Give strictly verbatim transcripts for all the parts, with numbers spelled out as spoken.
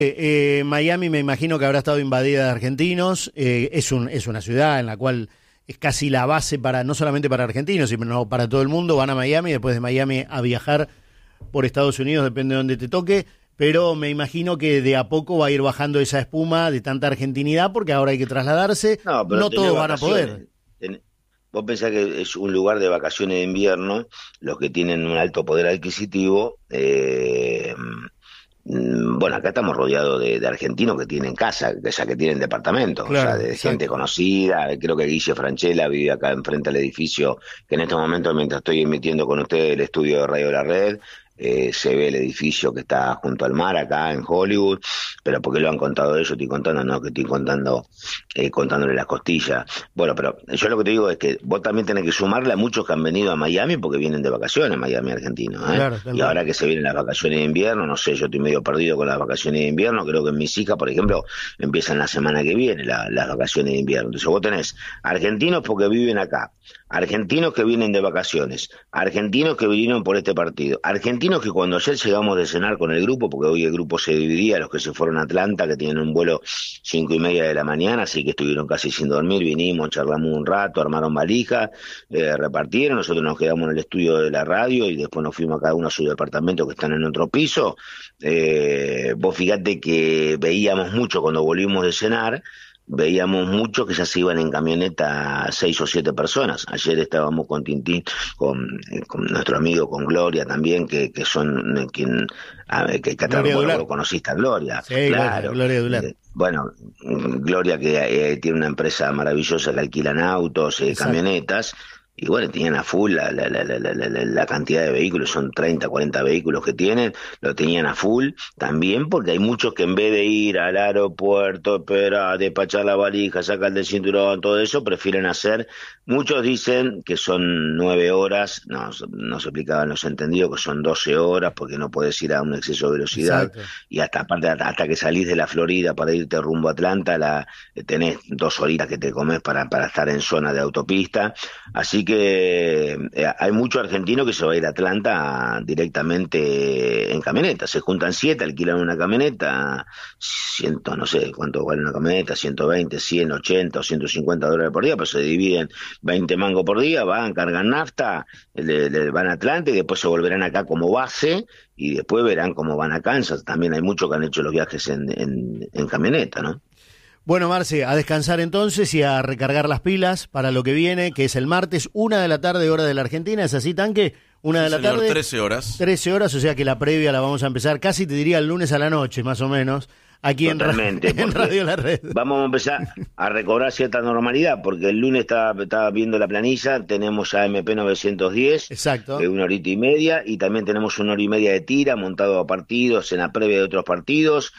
Eh, eh, Miami me imagino que habrá estado invadida de argentinos, eh, es, un, es una ciudad en la cual es casi la base para no solamente para argentinos, sino para todo el mundo. Van a Miami, después de Miami a viajar por Estados Unidos, depende de donde te toque, pero me imagino que de a poco va a ir bajando esa espuma de tanta argentinidad porque ahora hay que trasladarse, no, no todos van a poder. Ten, vos pensás que es un lugar de vacaciones de invierno, los que tienen un alto poder adquisitivo, eh... bueno, acá estamos rodeados de, de argentinos que tienen casa, que ya que tienen departamento, claro, o sea, de exacto. gente conocida. Creo que Guille Franchella vive acá enfrente al edificio, que en este momento, mientras estoy emitiendo con ustedes el estudio de Radio de la Red, eh, se ve el edificio que está junto al mar acá en Hollywood, pero porque lo han contado ellos, estoy contando, no, que estoy contando, eh, contándole las costillas. Bueno, pero yo lo que te digo es que vos también tenés que sumarle a muchos que han venido a Miami porque vienen de vacaciones, Miami argentino, ¿eh? Claro, y ahora que se vienen las vacaciones de invierno, no sé, yo estoy medio perdido con las vacaciones de invierno, creo que mis hijas, por ejemplo, empiezan la semana que viene la, las vacaciones de invierno. Entonces vos tenés argentinos porque viven acá, argentinos que vienen de vacaciones, argentinos que vinieron por este partido, argentinos que cuando ayer llegamos de cenar con el grupo, porque hoy el grupo se dividía, los que se fueron a Atlanta, que tienen un vuelo cinco y media de la mañana, así que estuvieron casi sin dormir, vinimos, charlamos un rato, armaron valijas, eh, repartieron, nosotros nos quedamos en el estudio de la radio y después nos fuimos a cada uno a su departamento que están en otro piso. Eh, vos fíjate que veíamos mucho cuando volvimos de cenar, veíamos mucho que ya se iban en camioneta seis o siete personas. Ayer estábamos con Tintín, con, eh, con nuestro amigo, con Gloria también, que, que son eh, quien a, que, que Gloria bueno, lo conociste a Gloria. Sí, claro, Gloria Dular. Eh, bueno, Gloria que eh, tiene una empresa maravillosa que alquilan autos, eh, camionetas. Y bueno, tenían a full la, la, la, la, la, la cantidad de vehículos, son treinta, cuarenta vehículos que tienen, lo tenían a full también porque hay muchos que en vez de ir al aeropuerto, esperar, despachar la valija, sacar del cinturón, todo eso, prefieren hacer, muchos dicen que son nueve horas, no, no se explicaban los entendidos que son doce horas porque no puedes ir a un exceso de velocidad. Exacto. Y hasta aparte hasta que salís de la Florida para irte rumbo a Atlanta, la, tenés dos horitas que te comes para, para estar en zona de autopista, así que que eh, hay mucho argentino que se va a ir a Atlanta directamente en camioneta, se juntan siete, alquilan una camioneta, ciento, no sé cuánto vale una camioneta, ciento veinte, cien, ochenta o ciento cincuenta dólares por día, pero se dividen veinte mangos por día, van, cargan nafta, le, le van a Atlanta y después se volverán acá como base y después verán cómo van a Kansas. También hay muchos que han hecho los viajes en, en, en camioneta, ¿no? Bueno, Marce, a descansar entonces y a recargar las pilas para lo que viene, que es el martes, una de la tarde, hora de la Argentina. ¿Es así, Tanque? Una sí, de la señor, tarde. trece horas. trece horas, o sea que la previa la vamos a empezar casi, te diría, el lunes a la noche, más o menos, aquí en, en Radio La Red. Vamos a empezar a recobrar cierta normalidad, porque el lunes estaba, estaba viendo la planilla, tenemos ya M P novecientos diez, exacto, de una horita y media, y también tenemos una hora y media de tira, montado a partidos, en la previa de otros partidos.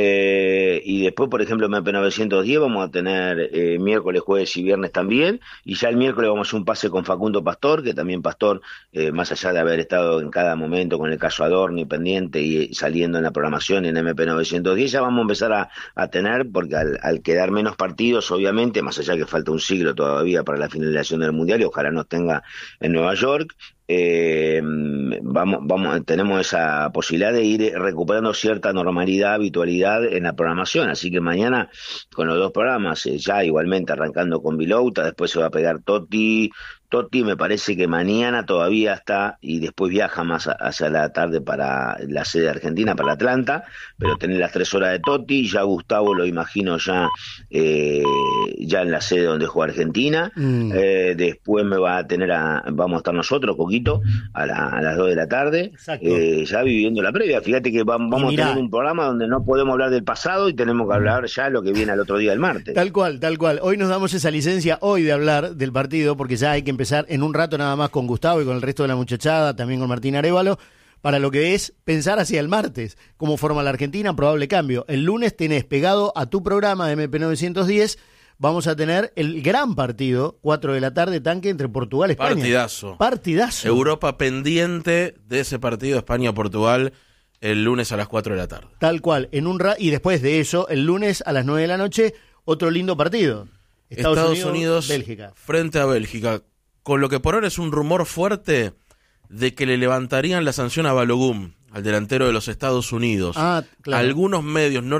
Eh, y después, por ejemplo, M P novecientos diez vamos a tener eh, miércoles, jueves y viernes también, y ya el miércoles vamos a hacer un pase con Facundo Pastor, que también Pastor, eh, más allá de haber estado en cada momento con el caso Adorni pendiente y saliendo en la programación en M P novecientos diez, ya vamos a empezar a, a tener, porque al, al quedar menos partidos, obviamente, más allá que falta un siglo todavía para la finalización del Mundial, y ojalá nos tenga en Nueva York, Eh, vamos, vamos, tenemos esa posibilidad de ir recuperando cierta normalidad, habitualidad en la programación, así que mañana con los dos programas, eh, ya igualmente arrancando con Vilouta, después se va a pegar Totti, Totti me parece que mañana todavía está y después viaja más a, hacia la tarde para la sede argentina, para Atlanta, pero tener las tres horas de Totti, ya Gustavo lo imagino ya eh, ya en la sede donde juega Argentina, mm. eh, después me va a tener a, vamos a estar nosotros, Coquito, a, la, a las dos de la tarde, eh, ya viviendo la previa. Fíjate que vamos, vamos a tener un programa donde no podemos hablar del pasado y tenemos que hablar ya lo que viene al otro día del martes. Tal cual, tal cual. Hoy nos damos esa licencia hoy de hablar del partido porque ya hay que empezar en un rato nada más con Gustavo y con el resto de la muchachada, también con Martín Arévalo, para lo que es pensar hacia el martes, cómo forma la Argentina, probable cambio. El lunes tenés pegado a tu programa de M P novecientos diez, vamos a tener el gran partido, cuatro de la tarde, Tanque, entre Portugal y España. Partidazo. Partidazo. Europa pendiente de ese partido, España-Portugal, el lunes a las cuatro de la tarde. Tal cual, en un ra- y después de eso, el lunes a las nueve de la noche, otro lindo partido. Estados, Estados Unidos, Unidos, Bélgica. Frente a Bélgica, con lo que por ahora es un rumor fuerte de que le levantarían la sanción a Balogun, al delantero de los Estados Unidos. Ah, claro. Algunos medios